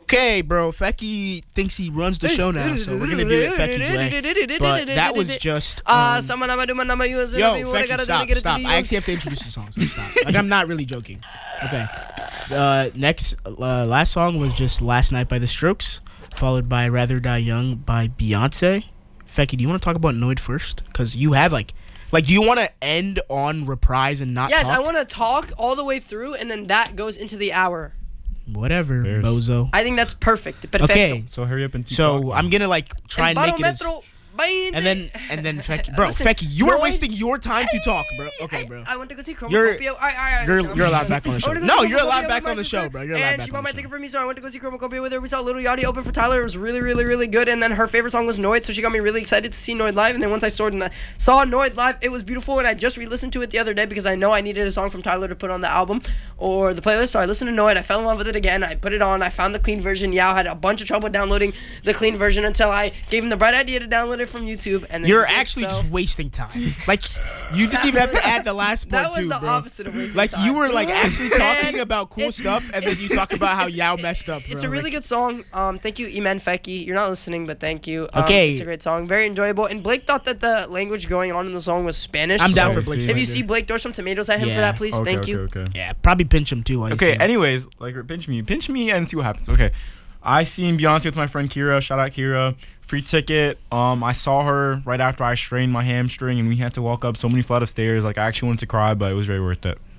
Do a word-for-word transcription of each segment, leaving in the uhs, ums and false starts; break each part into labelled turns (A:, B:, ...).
A: Okay, bro. Fecky thinks he runs the show now, so we're gonna do it Fecky's way. But that was just. Um,
B: Uh, someone I'm gonna do
A: yo, Fecky, stop, stop. I actually have to introduce the songs. Stop. Like, I'm not really joking. Okay. Uh, next, uh, last song was just "Last Night" by The Strokes, followed by "Rather Die Young" by Beyonce. Fecky, do you want to talk about Noid first? Because you have like. Like, do you want to end on Reprise and not
B: Yes,
A: talk?
B: I want to talk all the way through, and then that goes into the hour.
A: Whatever,
C: Bears.
A: bozo.
B: I think that's perfect. Perfecto.
A: Okay,
C: So hurry up and keep
A: so
C: talking.
A: I'm gonna like try and
B: El
A: make it as,
B: barómetro veinte.
A: and then and then Fecky, bro,
B: Listen,
A: Fecky, you are
B: Noid-
A: wasting your time to talk, bro. Okay,
B: I,
A: bro.
B: I went to go see Chromacopia.
A: You're-
B: I, I, I
A: You're
B: understand.
A: you're allowed back on the
B: I
A: show.
B: went to go
A: No,
B: see
A: you're
B: Chromacopia
A: allowed
B: with
A: back
B: my
A: on the
B: sister,
A: show, bro. You're allowed
B: and
A: back
B: she
A: on
B: bought
A: the
B: my
A: show.
B: ticket for me, so I went to go see Chromacopia with her. We saw Little Yachty open for Tyler. It was really, really, really good. And then her favorite song was Noid, so she got me really excited to see Noid live. And then once I saw it, saw Noid live, it was beautiful. And I just re-listened to it the other day because I know I needed a song from Tyler to put on the album or the playlist. So I listened to Noid. I fell in love with it again. I put it on. I found the clean version. Yeah, I had a bunch of trouble downloading the clean version until I gave him the bright idea to download it from YouTube. And then
A: You're
B: he did,
A: actually
B: so.
A: just wasting time. Like, you didn't even have to add the last part
B: That was
A: too,
B: the
A: bro.
B: opposite of wasting
A: Like,
B: time.
A: you were like actually talking
B: And
A: about cool
B: it's-
A: stuff, and then you talk about how Yao messed up. Bro.
B: It's a really
A: Like,
B: good song. Um, thank you, Iman Feki. You're not listening, but thank you. Um,
A: Okay.
B: It's a great song. Very enjoyable. And Blake thought that the language going on in the song was Spanish.
A: I'm down
B: so
A: for Blake.
B: If you
A: Slater.
B: see Blake, throw some tomatoes at him
A: Yeah.
B: for that, please.
C: Okay,
B: thank
C: okay,
B: you.
C: Okay.
A: Yeah, probably pinch him too. while you
C: Okay.
A: see him.
C: Anyways, like pinch me, pinch me, and see what happens. Okay. I seen Beyonce with my friend Kira. Shout out Kira. Free ticket. Um, I saw her right after I strained my hamstring, and we had to walk up so many flight of stairs. Like I actually wanted to cry, but it was very worth it.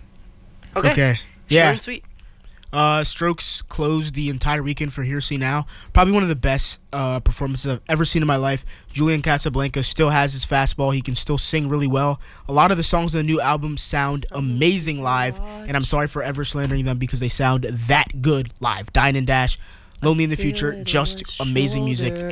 B: Okay.
A: Okay.
B: Short
A: Yeah.
B: and sweet.
A: Uh, Strokes closed the entire weekend for Hear See Now. Probably one of the best uh, performances I've ever seen in my life. Julian Casablanca still has his fastball. He can still sing really well. A lot of the songs on the new album sound amazing live, and I'm sorry for ever slandering them because they sound that good live. Dine and Dash, Lonely in the Future, just amazing music.